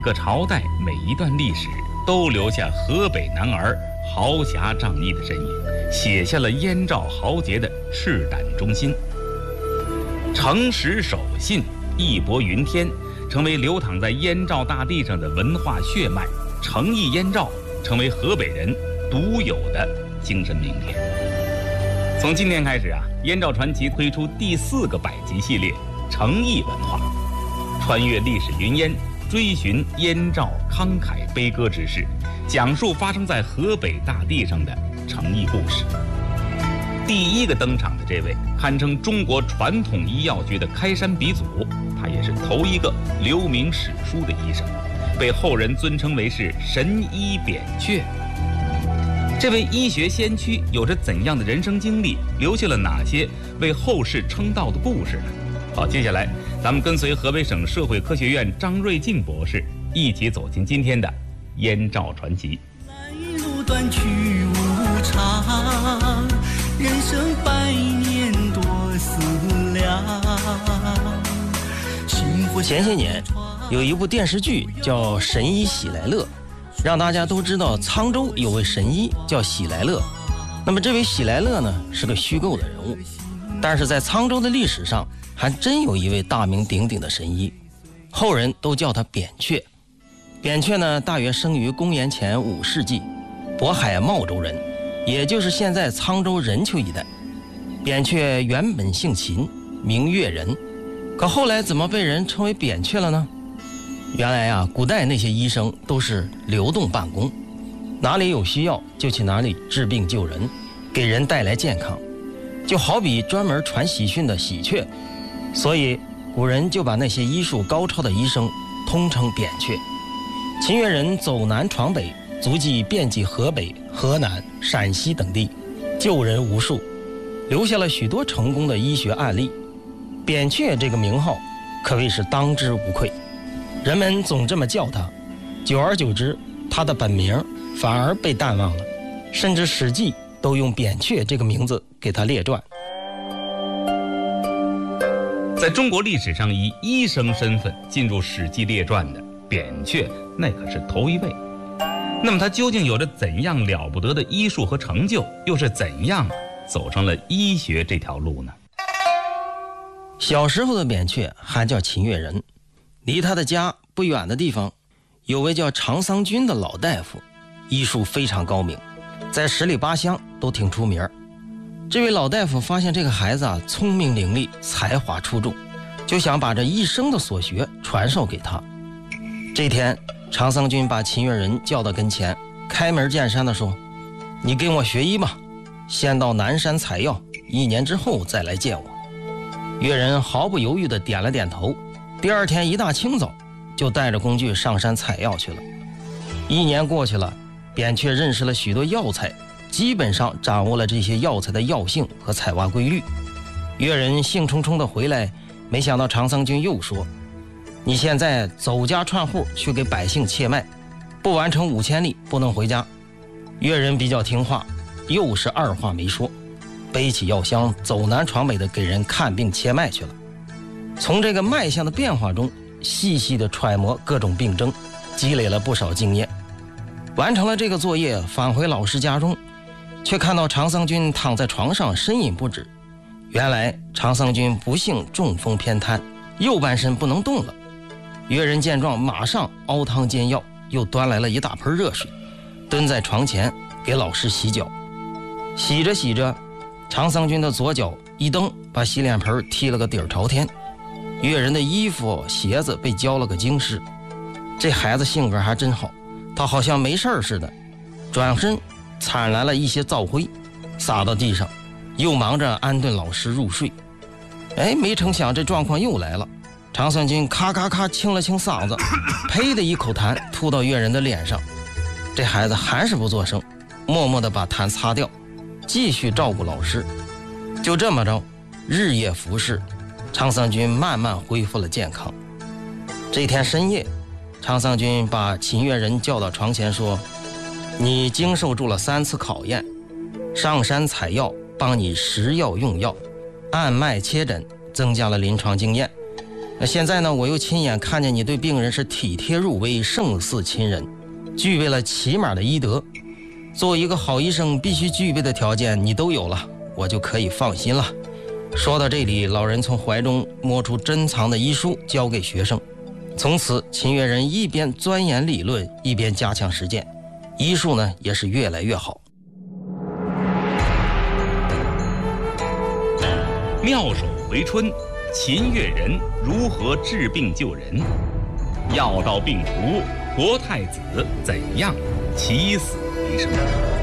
各朝代每一段历史都留下河北男儿豪侠仗义的身影，写下了燕赵豪杰的赤胆忠心。诚实守信，义薄云天，成为流淌在燕赵大地上的文化血脉。诚义燕赵成为河北人独有的精神名片。从今年开始啊，燕赵传奇推出第4个百集系列《诚义文化》，穿越历史云烟，追寻燕赵慷慨悲歌之事，讲述发生在河北大地上的诚义故事。第1个登场的这位，堪称中国传统医药学的开山鼻祖，他也是头一个留名史书的医生，被后人尊称为是神医扁鹊。这位医学先驱有着怎样的人生经历，留下了哪些为后世称道的故事呢？好，接下来咱们跟随河北省社会科学院张瑞静博士一起走进今天的燕赵传奇。 来路短去无常，人生百年多思量。 前些年有一部电视剧叫《神医喜来乐》，让大家都知道沧州有位神医叫喜来乐。那么这位喜来乐呢，是个虚构的人物，但是在沧州的历史上还真有一位大名鼎鼎的神医，后人都叫他扁鹊。扁鹊呢，大约生于公元前5世纪，渤海茂州人，也就是现在沧州任丘一带。扁鹊原本姓秦，名越人，可后来怎么被人称为扁鹊了呢？原来啊，古代那些医生都是流动办公，哪里有需要就去哪里治病救人，给人带来健康，就好比专门传喜讯的喜鹊，所以古人就把那些医术高超的医生通称扁鹊。秦越人走南闯北，足迹遍及河北、河南、陕西等地，救人无数，留下了许多成功的医学案例。扁鹊这个名号可谓是当之无愧，人们总这么叫他，久而久之，他的本名反而被淡忘了，甚至《史记》都用扁鹊这个名字给他列传。 在中国历史上以医生身份进入《史记》列传的扁鹊，那可是头一位。那么他究竟有着怎样了不得的医术和成就，又是怎样走上了医学这条路呢？ 小时候的扁鹊还叫秦越人，离他的家不远的地方有位叫常桑君的老大夫，医术非常高明，在10里8乡都挺出名。这位老大夫发现这个孩子聪明伶俐，才华出众，就想把这一生的所学传授给他。这天，常桑君把秦越人叫到跟前，开门见山地说：“你跟我学医吧，先到南山采药，1年之后再来见我。”越人毫不犹豫地点了点头。第2天一大清早，就带着工具上山采药去了。1年过去了，扁鹊认识了许多药材，基本上掌握了这些药材的药性和采挖规律。越人兴冲冲地回来，没想到常桑君又说：“你现在走家串户去给百姓切脉，不完成5000里不能回家。”越人比较听话，又是2话没说，背起药箱走南闯北的给人看病切脉去了。从这个脉象的变化中细细地揣摩各种病症，积累了不少经验。完成了这个作业，返回老师家中，却看到常桑君躺在床上呻吟不止。原来常桑君不幸中风偏瘫，右半身不能动了。越人见状，马上熬汤煎药，又端来了一大盆热水，蹲在床前给老师洗脚。洗着洗着，常桑君的左脚一蹬，把洗脸盆踢了个底儿朝天。越人的衣服鞋子被浇了个精湿。这孩子性格还真好，他好像没事儿似的，转身铲来了一些皂灰，撒到地上，又忙着安顿老师入睡。没成想这状况又来了。常桑君咔咔咔清了清嗓子，呸的一口痰吐到越人的脸上。这孩子还是不作声，默默地把痰擦掉，继续照顾老师。就这么着，日夜服侍，常桑君慢慢恢复了健康。这天深夜，常桑君把秦越人叫到床前说：“你经受住了3次考验，上山采药，帮你食药用药，按脉切诊，增加了临床经验。 那现在呢，我又亲眼看见你对病人是体贴入微，胜似亲人，具备了起码的医德。作为一个好医生必须具备的条件你都有了，我就可以放心了。说到这里，老人从怀中摸出珍藏的医书，交给学生。从此，秦越人一边钻研理论，一边加强实践，医术呢也是越来越好。 妙手回春，秦越人如何治病救人？药到病除，国太子怎样起死回生？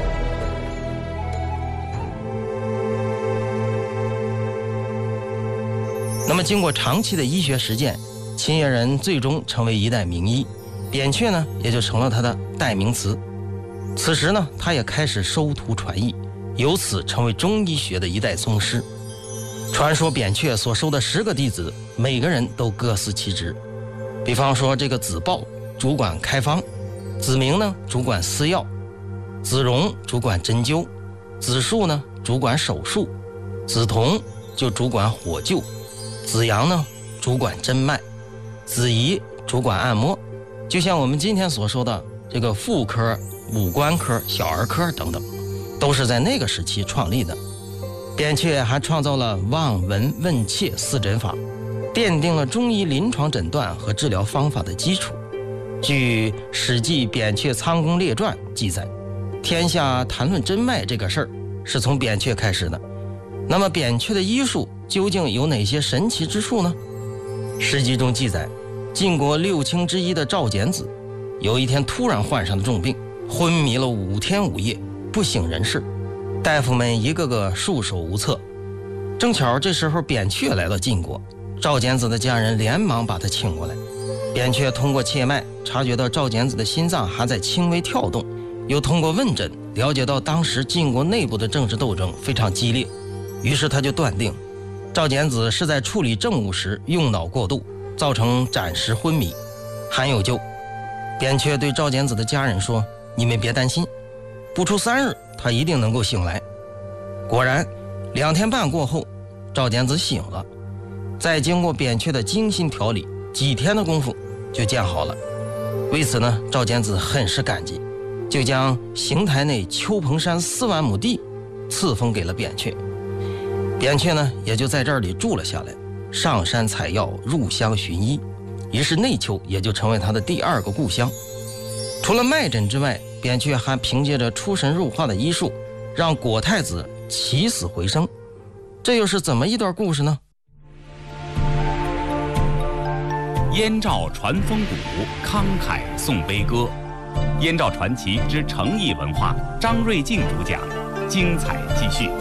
那么经过长期的医学实践，秦越人最终成为一代名医，扁鹊呢也就成了他的代名词。此时呢，他也开始收徒传艺，由此成为中医学的一代宗师。传说扁鹊所收的10个弟子，每个人都各司其职。比方说这个子豹主管开方，子明呢主管施药，子荣主管针灸，子树呢主管手术，子同就主管火救，子阳呢主管针脉，子仪主管按摩。就像我们今天所说的这个妇科、五官科、小儿科等等，都是在那个时期创立的。扁鹊还创造了望、闻、问、切4诊法，奠定了中医临床诊断和治疗方法的基础。据《史记·扁鹊仓公列传》记载，天下谈论针脉这个事儿是从扁鹊开始的。那么扁鹊的医术究竟有哪些神奇之处呢？《史记》中记载，晋国6卿之一的赵简子，有一天突然患上了重病，昏迷了5天5夜，不省人事。大夫们一个个束手无策。正巧这时候扁鹊来到晋国，赵简子的家人连忙把他请过来。扁鹊通过切脉察觉到赵简子的心脏还在轻微跳动，又通过问诊了解到当时晋国内部的政治斗争非常激烈，于是他就断定赵简子是在处理政务时用脑过度，造成暂时昏迷，还有救。扁鹊对赵简子的家人说，你们别担心，不出3日他一定能够醒来。果然2天半过后，赵简子醒了，再经过扁鹊的精心调理，几天的功夫就见好了。为此呢，赵简子很是感激，就将邢台内丘棚山4万亩地赐封给了扁鹊。扁鹊呢也就在这里住了下来，上山采药，入乡寻医，于是内丘也就成为他的第2个故乡。除了脉诊之外，扁鹊还凭借着出神入化的医术，让果太子起死回生。这又是怎么一段故事呢？ 燕赵传风骨，慷慨颂悲歌。燕赵传奇之诚意文化，张瑞静主讲，精彩继续。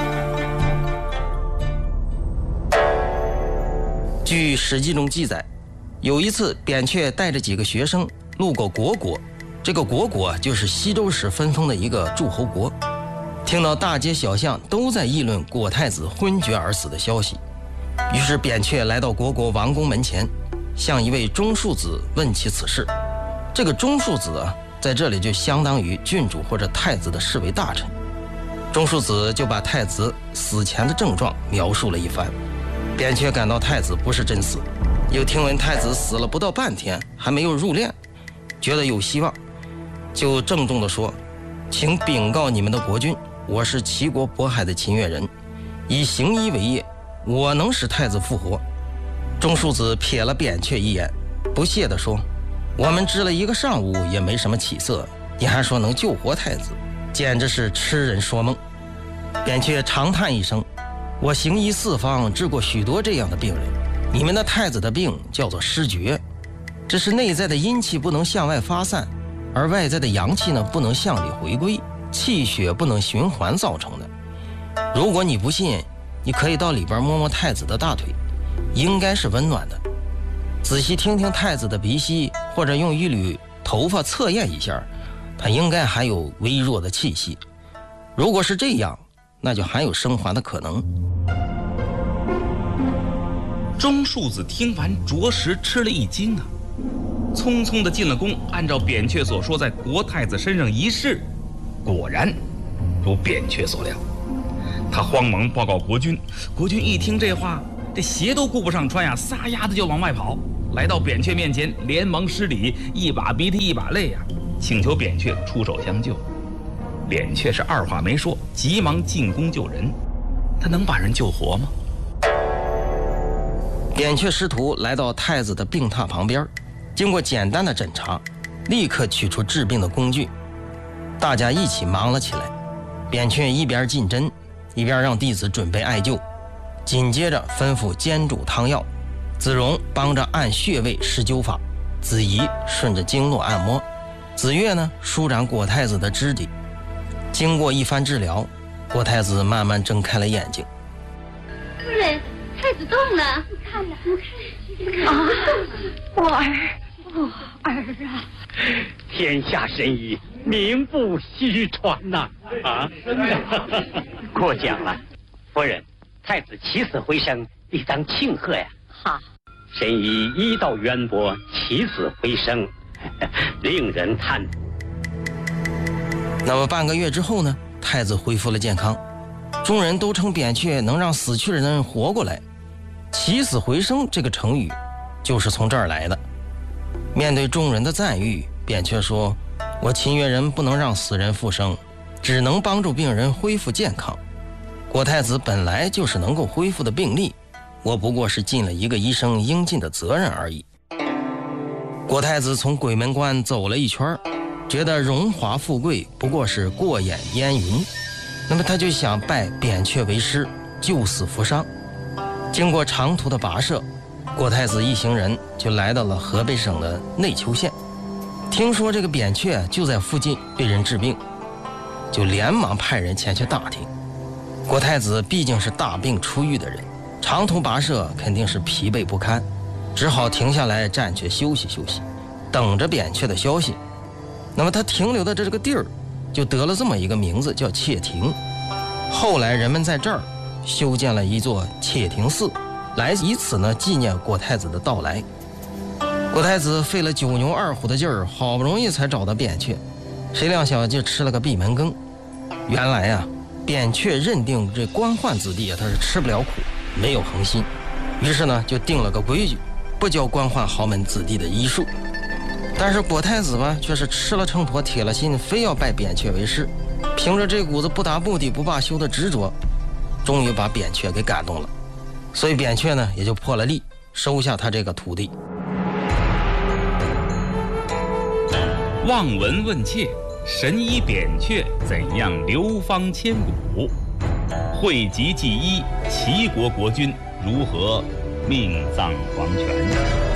据《史记》中记载，有一次扁鹊带着几个学生路过虢国，这个虢国就是西周时分封的一个诸侯国。听到大街小巷都在议论果太子昏厥而死的消息，于是扁鹊来到虢国王宫门前，向一位中庶子问起此事。这个中庶子在这里就相当于郡主或者太子的侍卫大臣。中庶子就把太子死前的症状描述了一番。扁鹊感到太子不是真死，又听闻太子死了不到半天还没有入殓，觉得有希望，就郑重地说，请禀告你们的国君，我是齐国渤海的秦越人，以行医为业，我能使太子复活。中庶子瞥了扁鹊一眼，不屑地说，我们治了1个上午也没什么起色，你还说能救活太子，简直是痴人说梦。扁鹊长叹一声，我行医4方，治过许多这样的病人，你们的太子的病叫做失厥，这是内在的阴气不能向外发散，而外在的阳气呢不能向里回归，气血不能循环造成的。如果你不信，你可以到里边摸摸太子的大腿，应该是温暖的。仔细听听太子的鼻息，或者用一缕头发测验一下，他应该还有微弱的气息。如果是这样，那就还有生还的可能。 中庶子听完着实吃了一惊啊，匆匆地进了宫，按照扁鹊所说在国太子身上一试，果然如扁鹊所料。他慌忙报告国君，国君一听这话， 这鞋都顾不上穿呀，撒丫子就往外跑。来到扁鹊面前，连忙施礼，一把鼻涕一把泪呀，请求扁鹊出手相救。扁鹊是二话没说，急忙进宫救人。他能把人救活吗？ 扁鹊师徒来到太子的病榻旁边，经过简单的诊查，立刻取出治病的工具，大家一起忙了起来。扁鹊一边进针，一边让弟子准备艾灸，紧接着吩咐煎煮汤药，子荣帮着按穴位施灸法，子怡顺着经络按摩，子越呢舒展郭太子的肢体。经过一番治疗，郭太子慢慢睁开了眼睛。 夫人，太子动了，你看了，你看啊，我儿啊！ 天下神医名不虚传呐！过奖了，夫人，太子起死回生，理当庆贺呀！ 好， 神医医道渊博，起死回生，令人叹服。 那么半个月之后呢，太子恢复了健康，众人都称扁鹊能让死去的人活过来，起死回生这个成语就是从这儿来的。面对众人的赞誉，扁鹊说：“我秦越人不能让死人复生，只能帮助病人恢复健康。郭太子本来就是能够恢复的病例，我不过是尽了一个医生应尽的责任而已。”郭太子从鬼门关走了一圈，觉得荣华富贵不过是过眼烟云，那么他就想拜扁鹊为师，救死扶伤。经过长途的跋涉，郭太子一行人就来到了河北省的内丘县。听说这个扁鹊就在附近被人治病，就连忙派人前去打听。郭太子毕竟是大病初愈的人，长途跋涉肯定是疲惫不堪，只好停下来暂却休息休息，等着扁鹊的消息。那么他停留的这个地儿就得了这么一个名字，叫切亭。后来人们在这儿修建了一座切亭寺，来以此呢纪念郭太子的到来。郭太子费了9牛2虎的劲儿，好不容易才找到扁鹊，谁料想就吃了个闭门羹。原来啊，扁鹊认定这官宦子弟他是吃不了苦，没有恒心，于是呢就定了个规矩，不教官宦豪门子弟的医术。但是郭太子吧，却是吃了秤砣铁了心，非要拜扁鹊为师，凭着这股子不达目的不罢休的执着，终于把扁鹊给感动了。所以扁鹊呢也就破了例，收下他这个徒弟。 望闻问切，神医扁鹊怎样流芳千古？惠及济医，齐国国君如何命丧黄泉？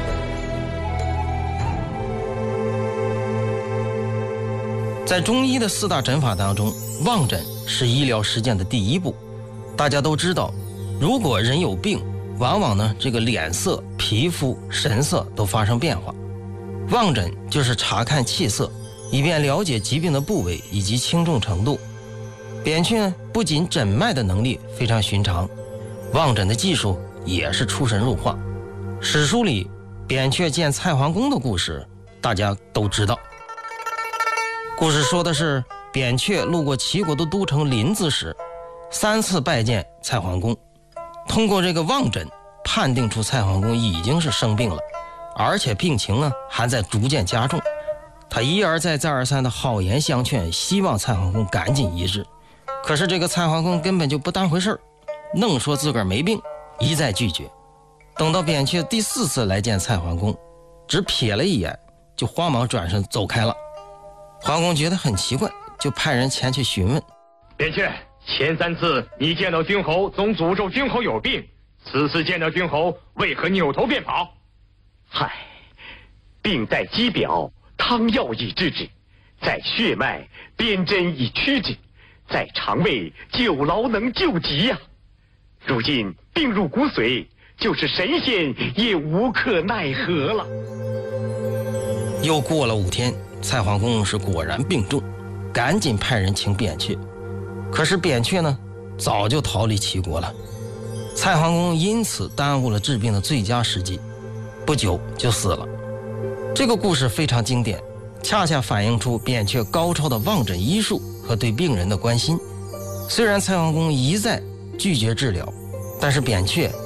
在中医的4大诊法当中，望诊是医疗实践的第一步。大家都知道，如果人有病，往往呢这个脸色、皮肤、神色都发生变化。望诊就是查看气色，以便了解疾病的部位以及轻重程度。扁鹊呢不仅诊脉的能力非常寻常，望诊的技术也是出神入化。史书里扁鹊见蔡桓公的故事大家都知道。故事说的是扁鹊路过齐国的都城临淄时，3次拜见蔡桓公，通过这个望诊判定出蔡桓公已经是生病了，而且病情呢还在逐渐加重。他一而再再而三的好言相劝，希望蔡桓公赶紧医治。可是这个蔡桓公根本就不当回事儿，愣说自个儿没病，一再拒绝。等到扁鹊第4次来见蔡桓公，只瞥了一眼就慌忙转身走开了。桓公觉得很奇怪，就派人前去询问。 扁鹊，前3次你见到君侯总诅咒君侯有病，此次见到君侯为何扭头便跑？ 嗨，病在肌表，汤药以治之；在血脉，鞭针以驱之；在肠胃，久劳能救急呀。如今病入骨髓，就是神仙也无可奈何了。 又过了5天，蔡桓公是果然病重，赶紧派人请扁鹊。可是扁鹊呢，早就逃离齐国了。蔡桓公因此耽误了治病的最佳时机，不久就死了。这个故事非常经典，恰恰反映出扁鹊高超的望诊医术和对病人的关心。虽然蔡桓公一再拒绝治疗，但是扁鹊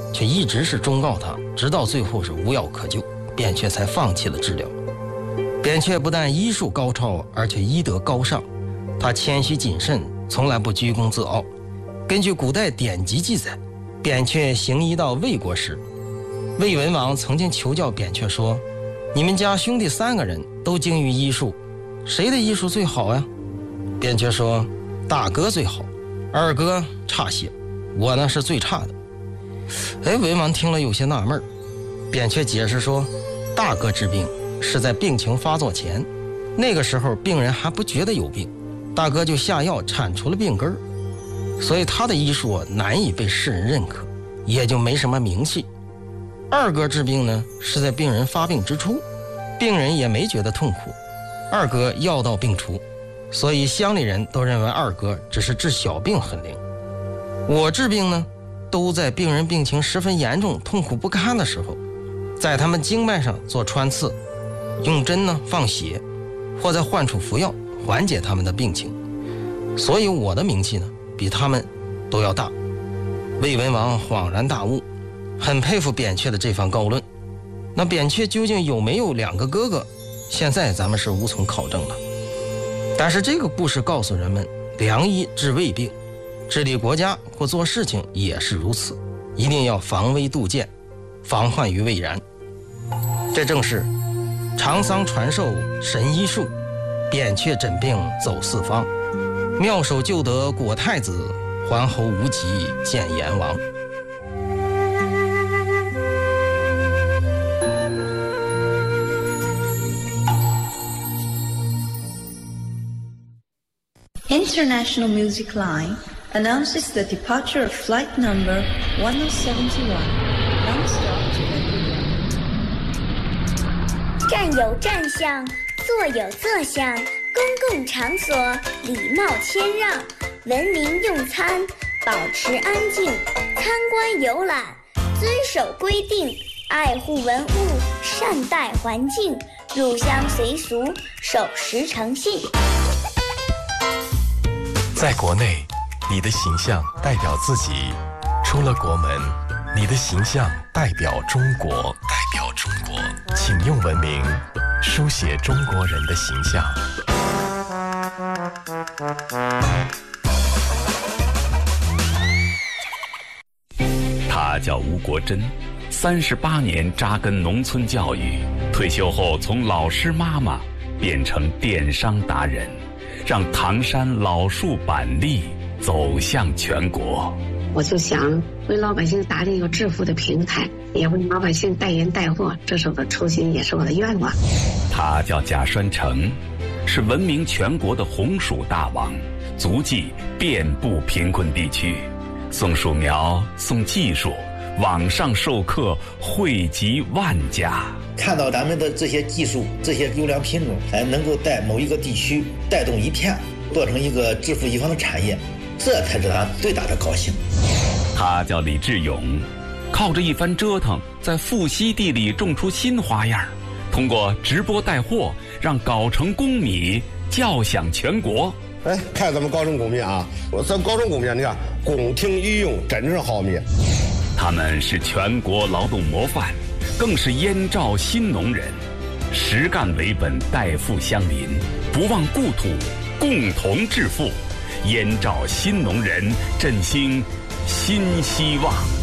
却一直是忠告他，直到最后是无药可救，扁鹊才放弃了治疗。扁鹊不但医术高超，而且医德高尚，他谦虚谨慎，从来不居功自傲。根据古代典籍记载，扁鹊行医到魏国时，魏文王曾经求教扁鹊说：“你们家兄弟3个人都精于医术，谁的医术最好呀？”扁鹊说：“大哥最好，二哥差些，我呢是最差的。”文王听了有些纳闷，扁鹊解释说：“大哥治病是在病情发作前，那个时候病人还不觉得有病，大哥就下药铲除了病根，所以他的医术难以被世人认可，也就没什么名气。二哥治病呢，是在病人发病之初，病人也没觉得痛苦，二哥药到病除，所以乡里人都认为二哥只是治小病很灵。我治病呢，都在病人病情十分严重、痛苦不堪的时候，在他们经脉上做穿刺，用针呢放血，或在患处服药，缓解他们的病情。所以我的名气呢，比他们都要大。”魏文王恍然大悟，很佩服扁鹊的这番高论。那扁鹊究竟有没有2个哥哥，现在咱们是无从考证了。但是这个故事告诉人们，良医治未病，治理国家或做事情也是如此，一定要防微杜渐，防患于未然。这正是长桑传授神医术，扁鹊诊病走四方，妙手救得果太子，桓侯无极见阎王。 International Music Line announces the departure of flight number 1071, non-stop to London. 站有站相，坐有坐相，公共场所礼貌谦让，文明用餐，保持安静，参观游览，遵守规定，爱护文物，善待环境，入乡随俗，守时诚信。 在国内，你的形象代表自己；出了国门，你的形象代表中国。请用文明书写中国人的形象。 他叫吴国珍，38年扎根农村教育，退休后从老师妈妈变成电商达人，让唐山老树板栗走向全国。 我就想为老百姓搭建一个致富的平台，也为老百姓代言带货，这是我的初心，也是我的愿望。 他叫贾栓成，是闻名全国的红薯大王，足迹遍布贫困地区，送树苗，送技术，网上授课惠及万家。 看到咱们的这些技术，这些优良品种，能够在某一个地区带动一片，做成一个致富一方的产业，这才是他最大的高兴。 他叫李志勇，靠着一番折腾，在富硒地里种出新花样，通过直播带货，让藁城公米叫响全国。 看咱们藁城公米啊，咱藁城公米，你看宫廷御用，真是好米。 他们是全国劳动模范，更是燕赵新农人，实干为本，代富乡邻，不忘故土，共同致富。燕赵新农人振兴新希望。